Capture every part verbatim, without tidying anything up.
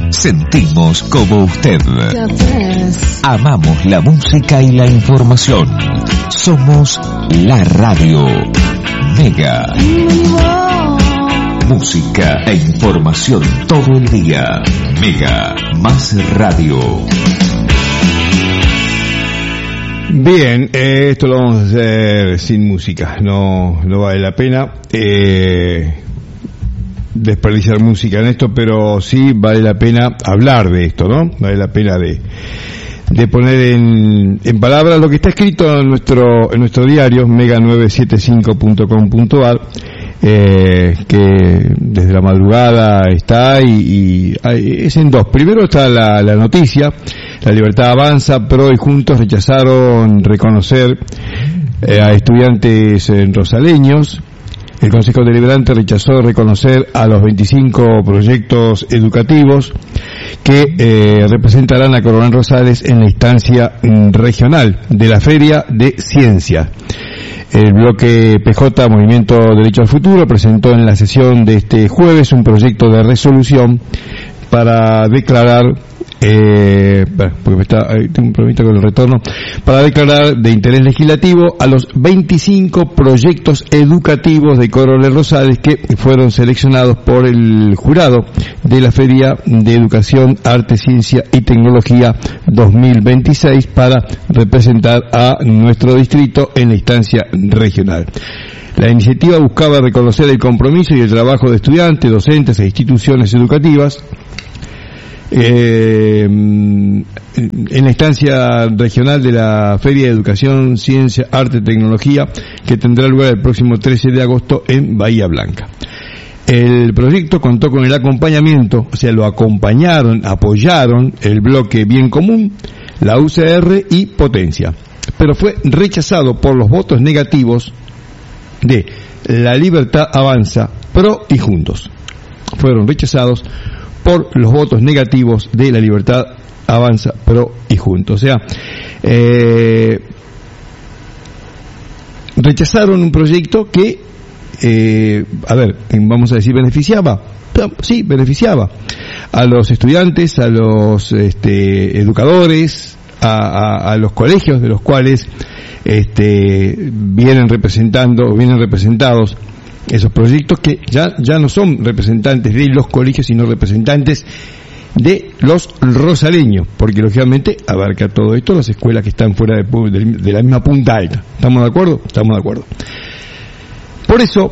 Sentimos como usted. Amamos la música y la información. Somos la radio Mega. Música e información todo el día. Mega más radio. Bien, eh, esto lo vamos a hacer sin música. No, no vale la pena eh, desperdiciar música en esto, pero sí vale la pena hablar de esto, ¿no? Vale la pena de de poner en, en palabras lo que está escrito en nuestro en nuestro diario mega nueve setenta y cinco punto com punto a r, eh, que desde la madrugada está y, y es en dos. Primero está la, la noticia: La Libertad Avanza, Pro y Juntos rechazaron reconocer eh, a estudiantes eh, rosaleños. El Consejo Deliberante rechazó reconocer a los veinticinco proyectos educativos que eh, representarán a Coronel Rosales en la instancia mm, regional de la Feria de Ciencia. El bloque P J, Movimiento Derecho al Futuro, presentó en la sesión de este jueves un proyecto de resolución para declarar Eh, porque me está, tengo un problemita con el retorno, para declarar de interés legislativo a los veinticinco proyectos educativos de Coronel Rosales que fueron seleccionados por el jurado de la Feria de Educación, Arte, Ciencia y Tecnología dos mil veintiséis para representar a nuestro distrito en la instancia regional. La iniciativa buscaba reconocer el compromiso y el trabajo de estudiantes, docentes e instituciones educativas Eh, en la instancia regional de la Feria de Educación, Ciencia, Arte y Tecnología, que tendrá lugar el próximo trece de agosto en Bahía Blanca. El proyecto contó con el acompañamiento, o sea, lo acompañaron, apoyaron el bloque Bien Común, la U C R y Potencia, pero fue rechazado por los votos negativos de La Libertad Avanza, Pro y Juntos. Fueron rechazados por los votos negativos de La Libertad Avanza, Pro y Juntos. O sea, eh, rechazaron un proyecto que, eh, a ver, vamos a decir, beneficiaba. Sí, beneficiaba a los estudiantes, a los este, educadores, a, a, a los colegios de los cuales este, vienen representando, vienen representados esos proyectos, que ya ya no son representantes de los colegios, sino representantes de los rosaleños, porque lógicamente abarca todo esto las escuelas que están fuera de, de, de la misma punta alta. ¿Estamos de acuerdo? Estamos de acuerdo. Por eso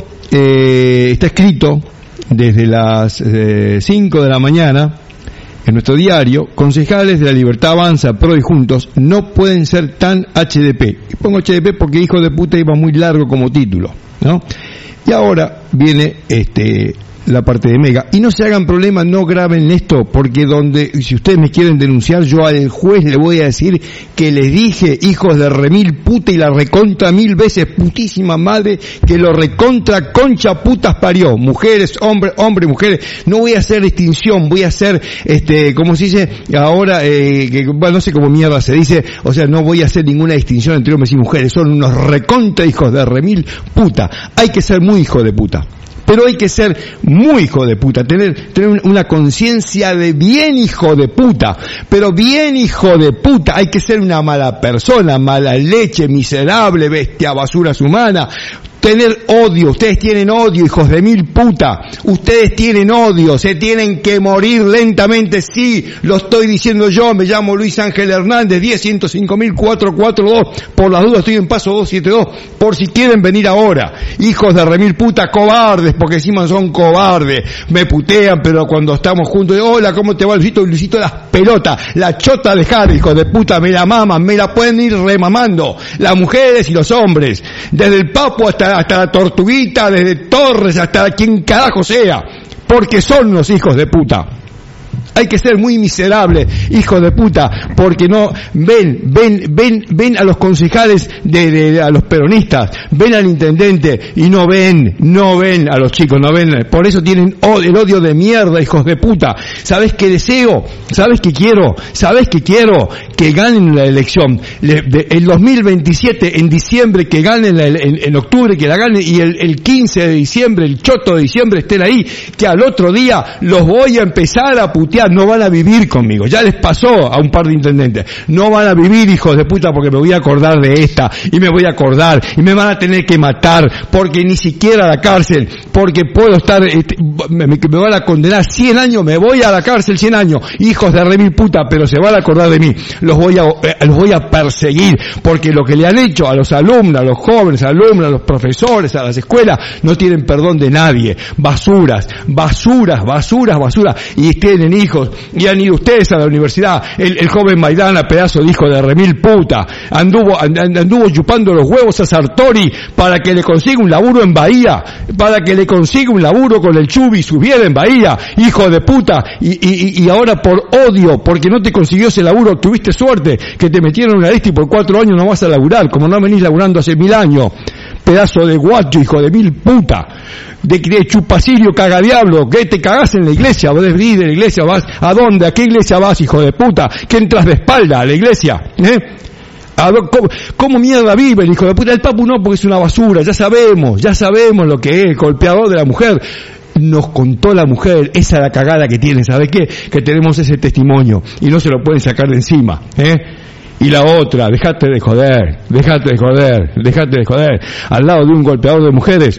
eh, está escrito desde las eh, cinco de la mañana en nuestro diario: concejales de La Libertad Avanza, Pro y Juntos no pueden ser tan H D P. Y pongo H D P porque hijo de puta iba muy largo como título, ¿no? Y ahora viene este la parte de Mega. Y no se hagan problemas, no graben esto, porque donde, si ustedes me quieren denunciar, yo al juez le voy a decir que les dije hijos de remil puta y la recontra mil veces putísima madre que lo recontra concha putas parió. Mujeres, hombres, hombres, mujeres. No voy a hacer distinción, voy a hacer, este, como se dice ahora, eh, que, bueno, no sé cómo mierda se dice, o sea, no voy a hacer ninguna distinción entre hombres y mujeres. Son unos recontra hijos de remil puta. Hay que ser muy hijo de puta. Pero hay que ser muy hijo de puta, tener, tener una conciencia de bien hijo de puta, pero bien hijo de puta. Hay que ser una mala persona, mala leche, miserable, bestia, basura humana. Tener odio, ustedes tienen odio, hijos de mil puta, ustedes tienen odio, se tienen que morir lentamente, sí, lo estoy diciendo yo, me llamo Luis Ángel Hernández, diez, ciento cinco mil, cuatrocientos cuarenta y dos, por las dudas estoy en paso doscientos setenta y dos, por si quieren venir ahora, hijos de remil puta, cobardes, porque encima son cobardes, me putean, pero cuando estamos juntos, hola, ¿cómo te va Luisito? Luisito las pelotas, la chota de Harry, hijos de puta, me la maman, me la pueden ir remamando, las mujeres y los hombres, desde el Papo hasta hasta la Tortuguita, desde Torres hasta quien carajo sea, porque son los hijos de puta. Hay que ser muy miserable, hijo de puta, porque no ven, ven, ven, ven a los concejales de, de, de a los peronistas, ven al intendente y no ven, no ven a los chicos, no ven. Por eso tienen el odio de mierda, hijos de puta. ¿Sabes qué deseo? ¿Sabes qué quiero? ¿Sabes qué quiero? Que ganen la elección. Le, de, el dos mil veintisiete, en diciembre, que ganen la, en, en octubre, que la ganen, y el, el quince de diciembre, el choto de diciembre estén ahí, que al otro día los voy a empezar a putear tuitear, no van a vivir conmigo. Ya les pasó a un par de intendentes. No van a vivir, hijos de puta, porque me voy a acordar de esta, y me voy a acordar, y me van a tener que matar, porque ni siquiera a la cárcel, porque puedo estar, este, me, me van a condenar cien años, me voy a la cárcel cien años, hijos de remil puta, pero se van a acordar de mí. Los voy a, eh, los voy a perseguir, porque lo que le han hecho a los alumnos, a los jóvenes, alumnos, a los profesores, a las escuelas, no tienen perdón de nadie. Basuras, basuras, basuras, basuras, y tienen hijos, y han ido ustedes a la universidad. El, el joven Maidana, pedazo de hijo de remil puta, anduvo, and, anduvo chupando los huevos a Sartori para que le consiga un laburo en Bahía, para que le consiga un laburo con el Chubi, subiera en Bahía, hijo de puta, y, y, y ahora por odio, porque no te consiguió ese laburo, tuviste suerte, que te metieron en una lista y por cuatro años no vas a laburar, como no venís laburando hace mil años, pedazo de guacho, hijo de mil puta, de, de chupacillo cagadiablo, que te cagás en la iglesia, vos debes ir de la iglesia, vas, ¿a dónde? ¿A qué iglesia vas, hijo de puta? Que entras de espalda a la iglesia, ¿eh? ¿Cómo, ¿Cómo mierda vive el hijo de puta? El papu no, porque es una basura, ya sabemos, ya sabemos lo que es, el golpeador de la mujer. Nos contó la mujer, esa es la cagada que tiene, ¿sabe qué? Que tenemos ese testimonio, y no se lo pueden sacar de encima, ¿eh? Y la otra, dejate de joder, dejate de joder, dejate de joder, al lado de un golpeador de mujeres.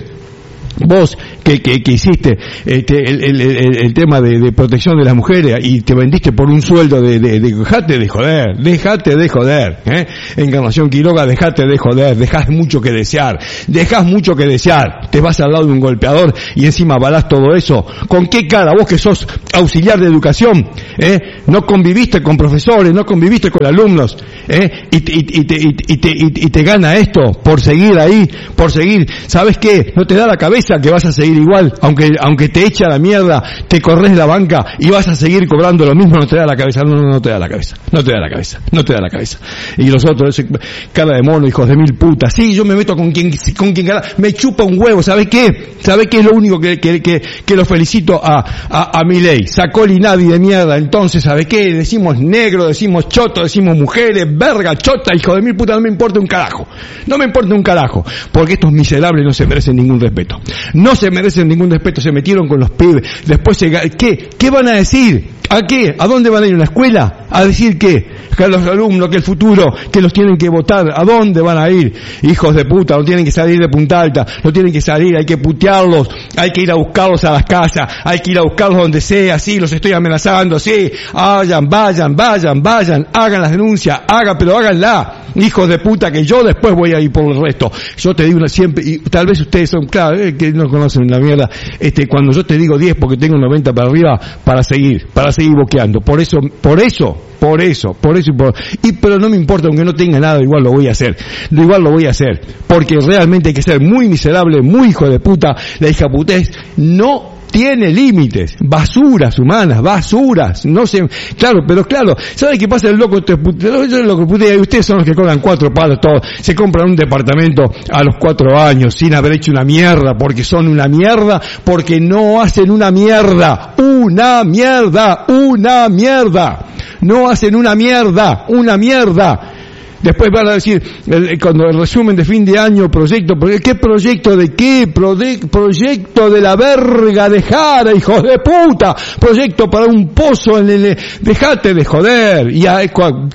Vos que, que, que hiciste este, el, el, el, el tema de, de protección de las mujeres y te vendiste por un sueldo de, de, de dejate de joder, dejate de joder, ¿eh? Encarnación Quiroga, dejate de joder, dejás mucho que desear, dejás mucho que desear, te vas al lado de un golpeador y encima avalás todo eso. ¿Con qué cara? Vos que sos auxiliar de educación, ¿eh? No conviviste con profesores, no conviviste con alumnos, ¿eh? Y, y, y, te, y, y, te, y, y te gana esto por seguir ahí, por seguir, ¿sabes qué? No te da la cabeza que vas a seguir igual, aunque aunque te echa la mierda, te corres la banca y vas a seguir cobrando lo mismo, no te da la cabeza, no, no, no te da la cabeza, no te da la cabeza, no te da la cabeza. Y los otros, ese cara de mono, hijos de mil putas, sí, yo me meto con quien, con quien cara, me chupa un huevo, ¿sabe qué? ¿Sabe qué es lo único que, que, que, que lo felicito a, a, a Milei? Sacó el INADI de mierda, entonces, ¿sabe qué? Decimos negro, decimos choto, decimos mujeres, verga, chota, hijo de mil putas, no me importa un carajo, no me importa un carajo, porque estos miserables no se merecen ningún respeto. No se merecen ningún respeto, se metieron con los pibes, después se, ¿qué? ¿Qué van a decir? ¿A qué? ¿A dónde van a ir? ¿A la escuela? ¿A decir qué? Que a los alumnos, que el futuro, que los tienen que votar, ¿a dónde van a ir? Hijos de puta, no tienen que salir de Punta Alta, no tienen que salir, hay que putearlos, hay que ir a buscarlos a las casas, hay que ir a buscarlos donde sea, sí, los estoy amenazando, sí, vayan, vayan, vayan, vayan, hagan las denuncias, hagan, pero háganla, hijos de puta, que yo después voy a ir por el resto. Yo te digo una siempre, y tal vez ustedes son, claro, eh, que no conocen la mierda, este, cuando yo te digo diez porque tengo noventa para arriba, para seguir, para seguir boqueando, por eso, por eso, por eso, por eso, y, por, y pero no me importa, aunque no tenga nada, igual lo voy a hacer, igual lo voy a hacer, porque realmente hay que ser muy miserable, muy hijo de puta, la hijaputez no tiene límites, basuras humanas, basuras, no sé, claro, pero claro, ¿sabe qué pasa? El loco, te, el loco putea, y ustedes son los que cobran cuatro palos, todos, se compran un departamento a los cuatro años, sin haber hecho una mierda, porque son una mierda, porque no hacen una mierda, una mierda, una mierda, no hacen una mierda, una mierda. Después van a decir, el, cuando el resumen de fin de año, proyecto, ¿qué proyecto de qué? Proye, proyecto de la verga de Jara, hijo de puta, proyecto para un pozo en el, dejate de joder, y a,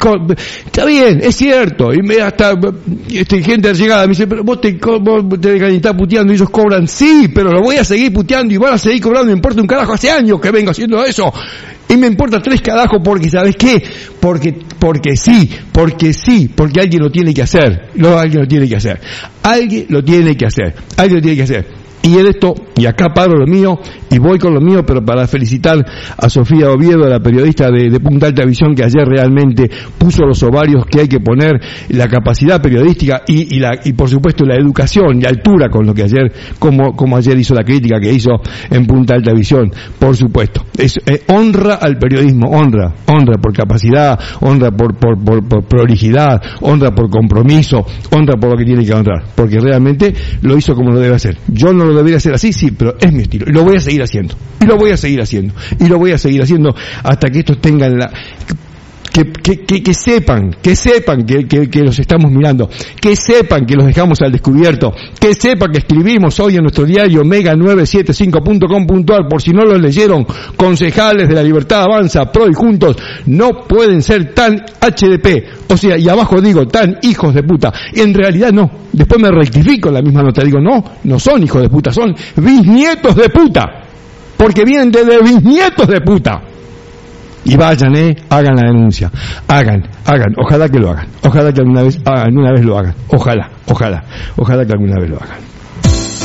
está bien, es cierto, y me, hasta, este, gente llegada me dice, pero vos te, vos te estás puteando y ellos cobran, sí, pero lo voy a seguir puteando y van a seguir cobrando, me importa un carajo, hace años que vengo haciendo eso. Y me importa tres carajos porque, ¿sabes qué? Porque, porque sí, porque sí, porque alguien lo tiene que hacer. No, alguien lo tiene que hacer. Alguien lo tiene que hacer. Alguien lo tiene que hacer. Y en esto, y acá paro lo mío, y voy con lo mío, pero para felicitar a Sofía Oviedo, la periodista de, de Punta Alta Visión, que ayer realmente puso los ovarios que hay que poner, la capacidad periodística y, y, la, y por supuesto la educación y altura con lo que ayer, como, como ayer hizo la crítica que hizo en Punta Alta Visión, por supuesto. Es, eh, honra al periodismo, honra, honra por capacidad, honra por, por, por, por prolijidad, honra por compromiso, honra por lo que tiene que honrar, porque realmente lo hizo como lo debe hacer. Yo no lo debería hacer así, sí, pero es mi estilo, y lo voy a seguir haciendo, y lo voy a seguir haciendo, y lo voy a seguir haciendo hasta que estos tengan la... Que, que, que, que sepan, que sepan que, que, que los estamos mirando, que sepan que los dejamos al descubierto, que sepan que escribimos hoy en nuestro diario mega nueve siete cinco punto com punto a r, por si no lo leyeron, concejales de la Libertad Avanza, Pro y Juntos, no pueden ser tan H D P, o sea, y abajo digo, tan hijos de puta. En realidad no, después me rectifico en la misma nota, digo, no, no son hijos de puta, son bisnietos de puta, porque vienen de, de bisnietos de puta. Y vayan, eh, hagan la denuncia, hagan, hagan, ojalá que lo hagan, ojalá que alguna vez, alguna vez lo hagan, ojalá, ojalá, ojalá que alguna vez lo hagan.